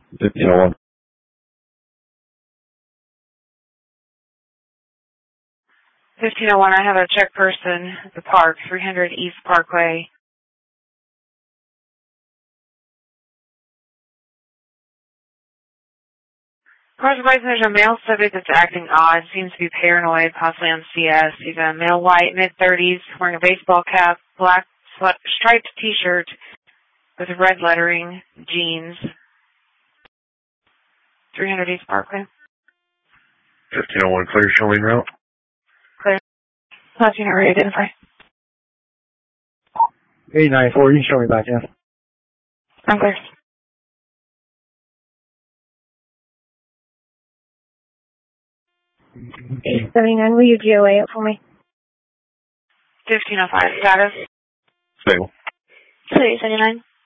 1501. 1501, I have a check person at the park, 300 East Parkway. Car's advising there's a male subject that's acting odd, seems to be paranoid, possibly on CS. He's a male white, mid-30s, wearing a baseball cap, black striped t-shirt with red lettering, jeans. 300 East Parkway. 1501, clear, showing route. Clear. Last unit ready to identify. 894, you can show me back in. I'm clear. 879, will you GOA it for me? 1505, status. Stable. 879.